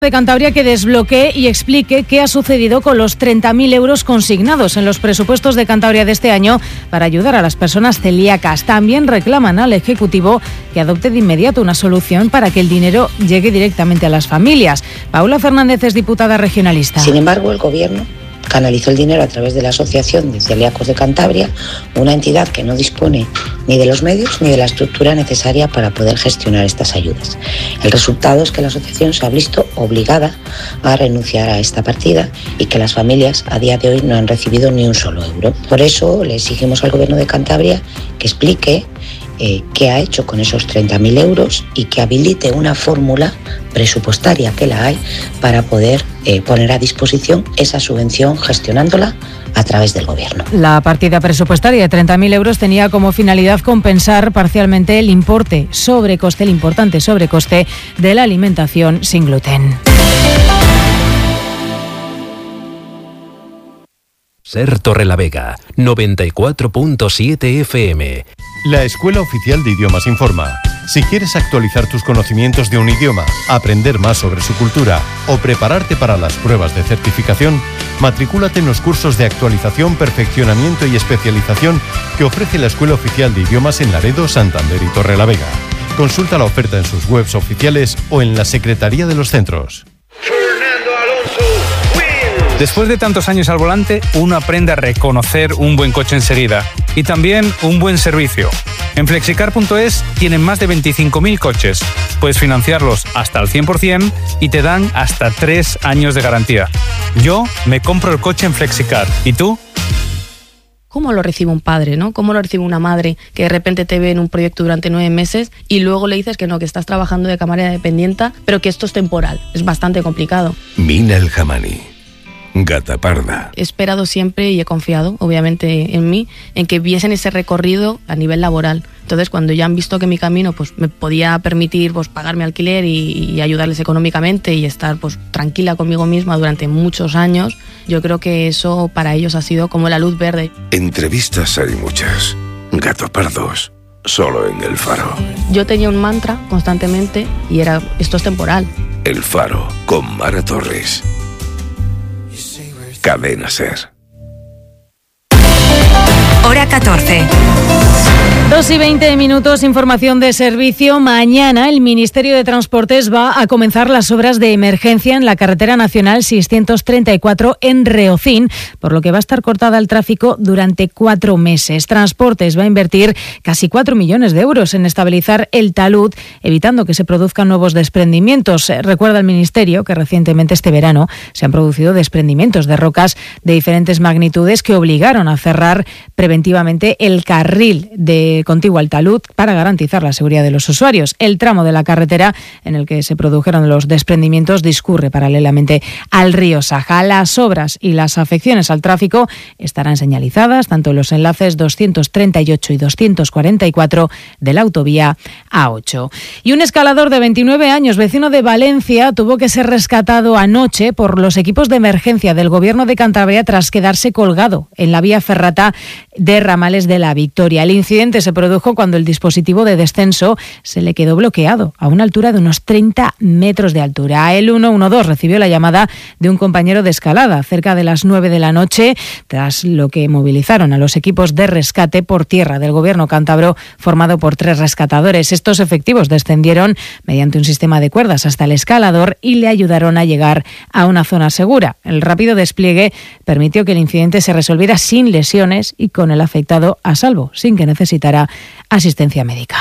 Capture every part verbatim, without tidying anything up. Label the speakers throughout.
Speaker 1: de Cantabria que desbloquee y explique qué ha sucedido con los treinta mil euros consignados en los presupuestos de Cantabria de este año para ayudar a las personas celíacas. También reclaman al Ejecutivo que adopte de inmediato una solución para que el dinero llegue directamente a las familias. Paula Fernández es diputada regionalista.
Speaker 2: Sin embargo, el Gobierno canalizó el dinero a través de la Asociación de Celíacos de Cantabria, una entidad que no dispone ni de los medios ni de la estructura necesaria para poder gestionar estas ayudas. El resultado es que la asociación se ha visto obligada a renunciar a esta partida y que las familias a día de hoy no han recibido ni un solo euro. Por eso le exigimos al Gobierno de Cantabria que explique Eh, qué ha hecho con esos treinta mil euros y que habilite una fórmula presupuestaria, que la hay, para poder eh, poner a disposición esa subvención gestionándola a través del Gobierno.
Speaker 1: La partida presupuestaria de treinta mil euros tenía como finalidad compensar parcialmente el importe sobrecoste, el importante sobrecoste de la alimentación sin gluten.
Speaker 3: Ser Torrelavega, noventa y cuatro punto siete F M.
Speaker 4: La Escuela Oficial de Idiomas informa. Si quieres actualizar tus conocimientos de un idioma, aprender más sobre su cultura o prepararte para las pruebas de certificación, matricúlate en los cursos de actualización, perfeccionamiento y especialización que ofrece la Escuela Oficial de Idiomas en Laredo, Santander y Torrelavega. Consulta la oferta en sus webs oficiales o en la Secretaría de los centros.
Speaker 5: Después de tantos años al volante, uno aprende a reconocer un buen coche enseguida y también un buen servicio. En flexicar punto es tienen más de veinticinco mil coches. Puedes financiarlos hasta el cien por ciento y te dan hasta tres años de garantía. Yo me compro el coche en Flexicar. ¿Y tú?
Speaker 6: ¿Cómo lo recibe un padre, no? ¿Cómo lo recibe una madre que de repente te ve en un proyecto durante nueve meses y luego le dices que no, que estás trabajando de camarera dependienta, pero que esto es temporal? Es bastante complicado.
Speaker 3: Mina El Hamani. Gata parda.
Speaker 6: He esperado siempre y he confiado, obviamente, en mí, en que viesen ese recorrido a nivel laboral. Entonces, cuando ya han visto que mi camino pues me podía permitir pues pagar mi alquiler y, y ayudarles económicamente y estar pues tranquila conmigo misma durante muchos años, yo creo que eso para ellos ha sido como la luz verde.
Speaker 3: Entrevistas hay muchas. Gato pardos. Solo en El Faro.
Speaker 6: Yo tenía un mantra constantemente y era: esto es temporal.
Speaker 3: El Faro, con Mara Torres. Cadena Ser.
Speaker 7: Hora catorce.
Speaker 1: Dos y veinte minutos, información de servicio. Mañana el Ministerio de Transportes va a comenzar las obras de emergencia en la carretera nacional seiscientos treinta y cuatro en Reocín, por lo que va a estar cortada el tráfico durante cuatro meses. Transportes va a invertir casi cuatro millones de euros en estabilizar el talud, evitando que se produzcan nuevos desprendimientos. Recuerda el Ministerio que recientemente este verano se han producido desprendimientos de rocas de diferentes magnitudes que obligaron a cerrar preventivamente el carril de contiguo al talud para garantizar la seguridad de los usuarios. El tramo de la carretera en el que se produjeron los desprendimientos discurre paralelamente al río Saja. Las obras y las afecciones al tráfico estarán señalizadas tanto en los enlaces doscientos treinta y ocho y doscientos cuarenta y cuatro de la autovía A ocho. Y un escalador de veintinueve años, vecino de Valencia, tuvo que ser rescatado anoche por los equipos de emergencia del Gobierno de Cantabria tras quedarse colgado en la vía ferrata de Ramales de la Victoria. El incidente se produjo cuando el dispositivo de descenso se le quedó bloqueado a una altura de unos treinta metros de altura. El ciento doce recibió la llamada de un compañero de escalada cerca de las nueve de la noche, tras lo que movilizaron a los equipos de rescate por tierra del Gobierno cántabro, formado por tres rescatadores. Estos efectivos descendieron mediante un sistema de cuerdas hasta el escalador y le ayudaron a llegar a una zona segura. El rápido despliegue permitió que el incidente se resolviera sin lesiones y con el afectado a salvo, sin que necesitara asistencia médica.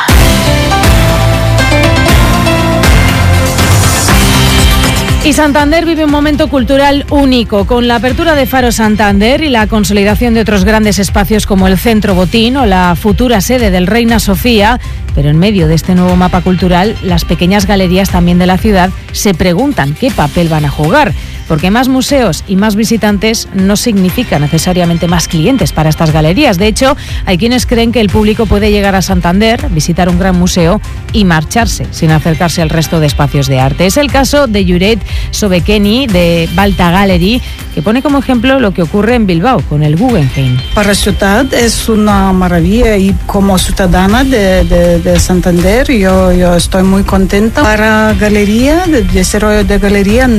Speaker 1: Y Santander vive un momento cultural único, con la apertura de Faro Santander y la consolidación de otros grandes espacios como el Centro Botín o la futura sede del Reina Sofía. Pero en medio de este nuevo mapa cultural, las pequeñas galerías también de la ciudad se preguntan qué papel van a jugar. porque más museos y más visitantes no significa necesariamente más clientes para estas galerías. De hecho, hay quienes creen que el público puede llegar a Santander, visitar un gran museo y marcharse sin acercarse al resto de espacios de arte. Es el caso de Juret Sobekeni de Balta Gallery, que pone como ejemplo lo que ocurre en Bilbao con el Guggenheim.
Speaker 7: Para la ciudad es una maravilla y como ciudadana de, de, de Santander yo, yo estoy muy contenta. Para galería, de desarrollo de galería,